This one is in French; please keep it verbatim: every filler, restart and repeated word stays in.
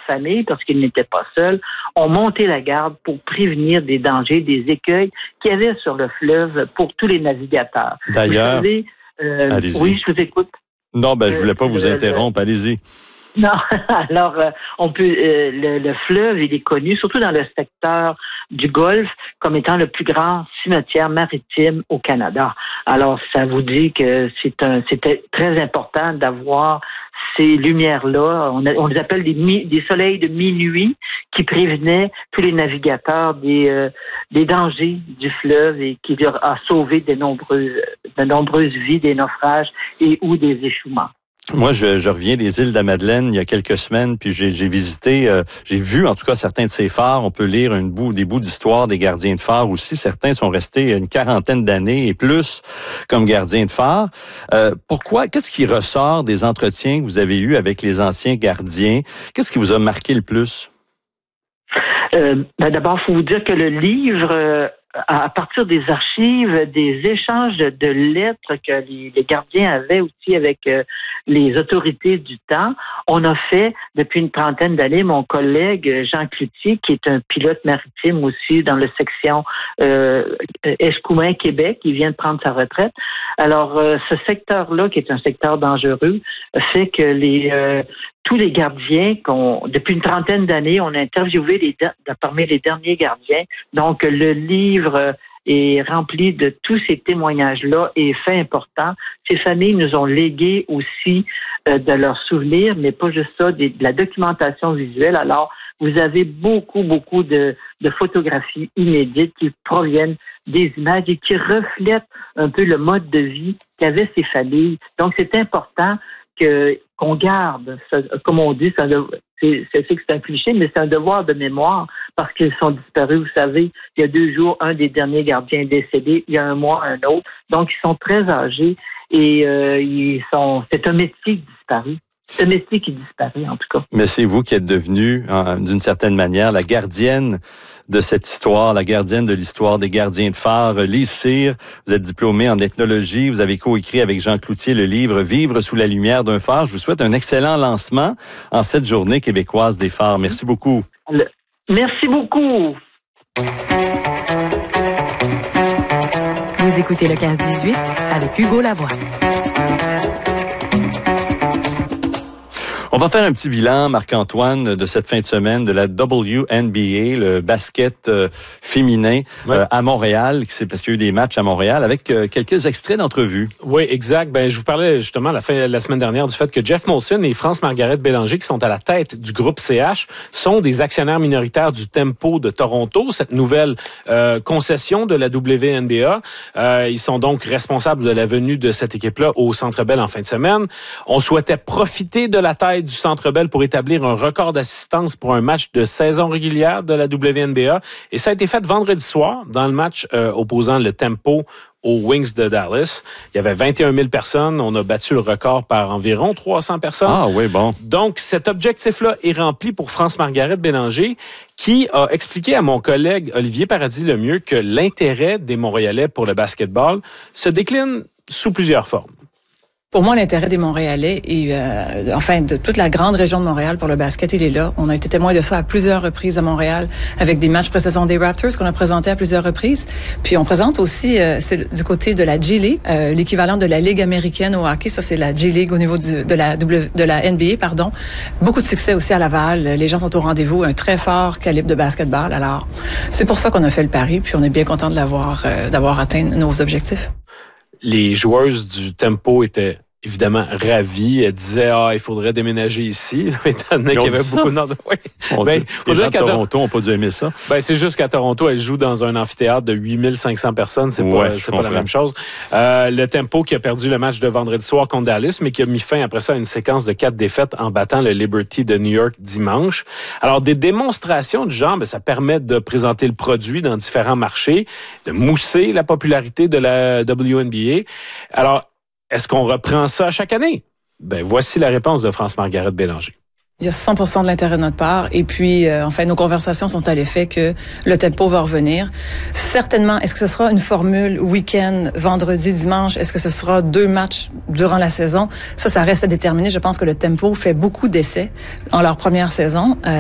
famille, parce qu'ils n'étaient pas seuls, ont monté la garde pour prévenir des dangers, des écueils qu'il y avait sur le fleuve pour tous les navigateurs. D'ailleurs, vous savez, euh, allez-y. Oui, je vous écoute. Non, ben, je voulais pas vous euh, interrompre. Allez-y. Non, alors euh, on peut euh, le, le fleuve, il est connu, surtout dans le secteur du Golfe, comme étant le plus grand cimetière maritime au Canada. Alors, ça vous dit que c'est un, c'était très important d'avoir ces lumières-là. On, a, on les appelle des, mi, des soleils de minuit qui prévenaient tous les navigateurs des, euh, des dangers du fleuve et qui leur a sauvé de nombreuses, de nombreuses vies, des naufrages et ou des échouements. Moi, je, je reviens des îles de la Madeleine il y a quelques semaines, puis j'ai, j'ai visité, euh, j'ai vu en tout cas certains de ces phares. On peut lire une bout, des bouts d'histoire des gardiens de phare aussi. Certains sont restés une quarantaine d'années et plus comme gardiens de phare. Euh, pourquoi? Qu'est-ce qui ressort des entretiens que vous avez eus avec les anciens gardiens? Qu'est-ce qui vous a marqué le plus? Euh, ben d'abord, il faut vous dire que le livre... Euh à partir des archives, des échanges de lettres que les, les gardiens avaient aussi avec euh, les autorités du temps, on a fait, depuis une trentaine d'années, mon collègue Jean Cloutier, qui est un pilote maritime aussi dans la section euh, Escoumins, Québec, il vient de prendre sa retraite. Alors, euh, ce secteur-là, qui est un secteur dangereux, fait que les... Euh, tous les gardiens, qu'on, depuis une trentaine d'années, on a interviewé les, parmi les derniers gardiens. Donc, le livre est rempli de tous ces témoignages-là et fait important. Ces familles nous ont légué aussi euh, de leurs souvenirs, mais pas juste ça, des, de la documentation visuelle. Alors, vous avez beaucoup, beaucoup de, de photographies inédites qui proviennent des images et qui reflètent un peu le mode de vie qu'avaient ces familles. Donc, c'est important que qu'on garde, ça, comme on dit, c'est, un, c'est, c'est, c'est que c'est un cliché, mais c'est un devoir de mémoire parce qu'ils sont disparus. Vous savez, il y a deux jours, un des derniers gardiens est décédé, il y a un mois, un autre. Donc, ils sont très âgés et euh, ils sont. C'est un métier disparu. C'est un métier qui disparaît, en tout cas. Mais c'est vous qui êtes devenue, hein, d'une certaine manière, la gardienne de cette histoire, la gardienne de l'histoire des gardiens de phare. Lise Cyr, vous êtes diplômée en ethnologie, vous avez coécrit avec Jean Cloutier le livre « Vivre sous la lumière d'un phare ». Je vous souhaite un excellent lancement en cette journée québécoise des phares. Merci beaucoup. Le... Merci beaucoup. Vous écoutez le quinze dix-huit avec Hugo Lavoie. On va faire un petit bilan, Marc-Antoine, de cette fin de semaine de la W N B A, le basket euh, féminin ouais. euh, à Montréal. C'est parce qu'il y a eu des matchs à Montréal avec euh, quelques extraits d'entrevues. Oui, exact. Ben, je vous parlais justement la, fin, la semaine dernière du fait que Jeff Molson et France-Margaret Bélanger, qui sont à la tête du groupe C H, sont des actionnaires minoritaires du Tempo de Toronto, cette nouvelle euh, concession de la W N B A. Euh, ils sont donc responsables de la venue de cette équipe-là au Centre Bell en fin de semaine. On souhaitait profiter de la taille du Centre Bell pour établir un record d'assistance pour un match de saison régulière de la W N B A. Et ça a été fait vendredi soir dans le match euh, opposant le Tempo aux Wings de Dallas. Il y avait vingt et un mille personnes. On a battu le record par environ trois cents personnes. Ah oui, bon. Donc, cet objectif-là est rempli pour France-Margaret Bélanger, qui a expliqué à mon collègue Olivier Paradis-Lemieux que l'intérêt des Montréalais pour le basketball se décline sous plusieurs formes. Pour moi, l'intérêt des Montréalais et euh, enfin de toute la grande région de Montréal pour le basket, il est là. On a été témoin de ça à plusieurs reprises à Montréal avec des matchs pré-saison des Raptors qu'on a présentés à plusieurs reprises. Puis on présente aussi, euh, c'est du côté de la G-League, euh, l'équivalent de la Ligue américaine au hockey. Ça, c'est la G-League au niveau du, de la W, de la N B A, pardon. Beaucoup de succès aussi à Laval. Les gens sont au rendez-vous. Un très fort calibre de basketball. Alors, c'est pour ça qu'on a fait le pari. Puis on est bien content de l'avoir, euh, d'avoir atteint nos objectifs. Les joueuses du Tempo étaient évidemment ravies. Elles disaient « Ah, il faudrait déménager ici. » Étant donné qu'il y avait ça? beaucoup de... Oui. On Ben, dit, les gens de Toronto n'ont pas dû aimer ça. Ben, c'est juste qu'à Toronto, elles jouent dans un amphithéâtre de huit mille cinq cents personnes. C'est ouais, pas, c'est pas la même chose. Euh, le Tempo qui a perdu le match de vendredi soir contre Dallas, mais qui a mis fin après ça à une séquence de quatre défaites en battant le Liberty de New York dimanche. Alors, des démonstrations du genre, ben, ça permet de présenter le produit dans différents marchés, de mousser la popularité de la W N B A. Alors, est-ce qu'on reprend ça à chaque année? Ben, voici la réponse de France-Margaret Bélanger. Il y a cent pour cent de l'intérêt de notre part. Et puis, euh, enfin, nos conversations sont à l'effet que le Tempo va revenir. Certainement, est-ce que ce sera une formule week-end, vendredi, dimanche? Est-ce que ce sera deux matchs durant la saison? Ça, ça reste à déterminer. Je pense que le Tempo fait beaucoup d'essais en leur première saison. Euh,